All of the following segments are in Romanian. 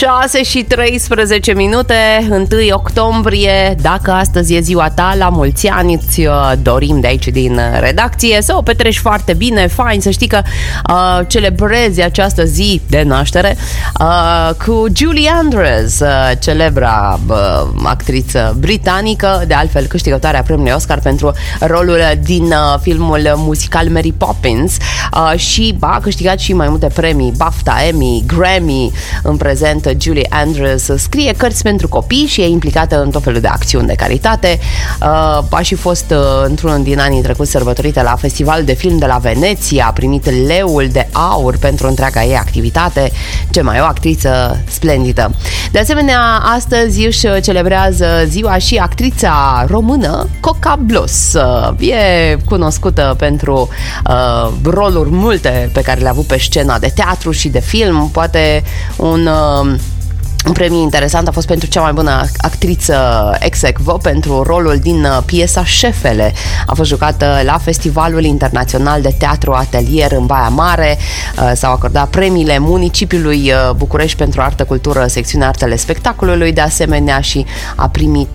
6:13, 1 octombrie. Dacă astăzi e ziua ta, la mulți ani, îți dorim de aici din redacție să o petreci foarte bine, fain, să știi că celebrezi această zi de naștere cu Julie Andrews, celebra actriță britanică, de altfel câștigătoarea premiului Oscar pentru rolul din filmul muzical Mary Poppins, și a câștigat și mai multe premii, BAFTA, Emmy, Grammy. În prezent, Julie Andrews scrie cărți pentru copii și e implicată în tot felul de acțiuni de caritate. A și fost într-unul din anii trecuți sărbătorită la Festivalul de Film de la Veneția, a primit Leul de Aur pentru întreaga ei activitate. Ce mai e, o actriță splendidă. De asemenea, astăzi își celebrează ziua și actrița română Coca Blos. E cunoscută pentru roluri multe pe care le-a avut pe scena de teatru și de film. Poate un premiu interesant a fost pentru cea mai bună actriță ex aequo pentru rolul din piesa Șefele. A fost jucată la Festivalul Internațional de Teatru Atelier în Baia Mare. S-au acordat premiile municipiului București pentru artă, cultură, secțiunea artele spectacolului, de asemenea, și a primit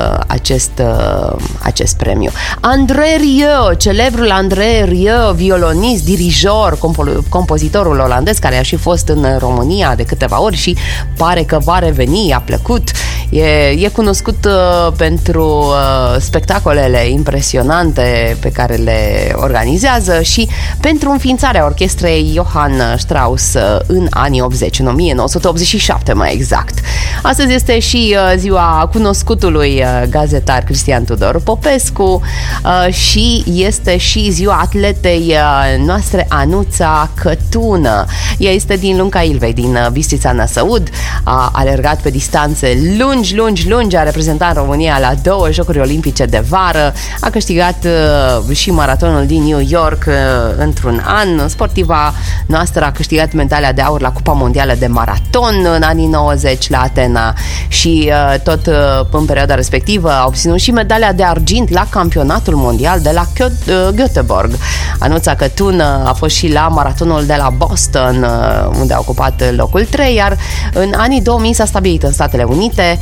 acest premiu. André Rieu, celebrul André Rieu, violonist, dirijor, compozitorul olandez, care a și fost în România de câteva ori și pare că va reveni, a plăcut. E cunoscut pentru spectacolele impresionante pe care le organizează și pentru înființarea orchestrei Johann Strauss în anii 80, în 1987 mai exact. Astăzi este și ziua cunoscutului gazetar Cristian Tudor Popescu și este și ziua atletei noastre Anuța Cătună. Ea este din Lunca Ilvei, din Bistrița Năsăud. A alergat pe distanțe lungi, a reprezentat România la 2 Jocuri Olimpice de vară, a câștigat și maratonul din New York într-un an. Sportiva noastră a câștigat medalia de aur la Cupa Mondială de Maraton în anii 90 la Atena și tot în perioada respectivă a obținut și medalia de argint la Campionatul Mondial de la Göteborg. Anuța Cătună a fost și la maratonul de la Boston, unde a ocupat locul 3, iar în anii 2000 s-a stabilit în Statele Unite.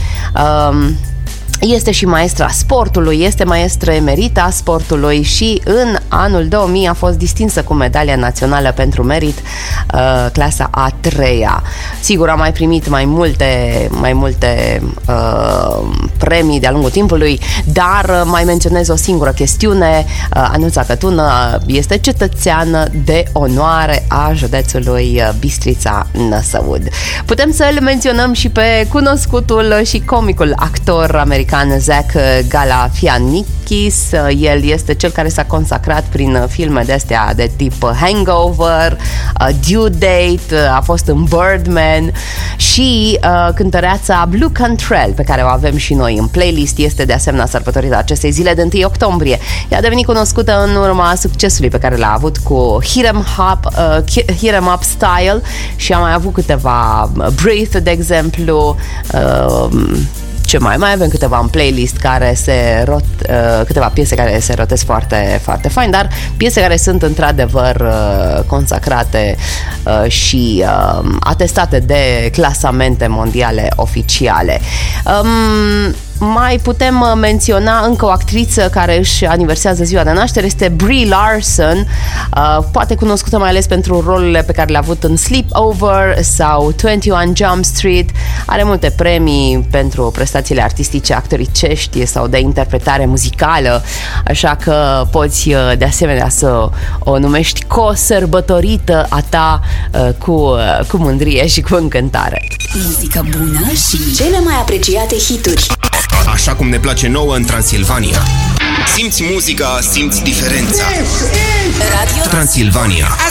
Este și maestra sportului, este maestră emerită a sportului și în anul 2000 a fost distinsă cu medalia națională pentru merit, clasa a 3-a. Sigur, a mai primit mai multe premii de-a lungul timpului, dar mai menționez o singură chestiune. Anuța Cătună este cetățeană de onoare a județului Bistrița Năsăud. Putem să-l menționăm și pe cunoscutul și comicul actor american Zach Galifianakis. El este cel care s-a consacrat prin filme de-astea de tip Hangover, Due Date, a fost în Birdman și cântăreața Blue Cantrell, pe care o avem și noi în playlist, este de asemenea sărbătorită acestei zile de 1 octombrie. Ea a devenit cunoscută în urma succesului pe care l-a avut cu Hit 'em Up Style și a mai avut câteva, Breathe, de exemplu. Ce mai avem câteva în playlist care câteva piese care se rotesc foarte, foarte fain, dar piese care sunt într-adevăr consacrate și atestate de clasamente mondiale oficiale. Mai putem menționa încă o actriță care își aniversează ziua de naștere, este Brie Larson, poate cunoscută mai ales pentru rolurile pe care le-a avut în Sleepover sau 21 Jump Street. Are multe premii pentru prestațiile artistice actoricești sau de interpretare muzicală, așa că poți de asemenea să o numești co-sărbătorită a ta cu mândrie și cu încântare. Muzică bună și cele mai apreciate hituri. Așa cum ne place nouă în Transilvania. Simți muzica, simți diferența. Radio Transilvania.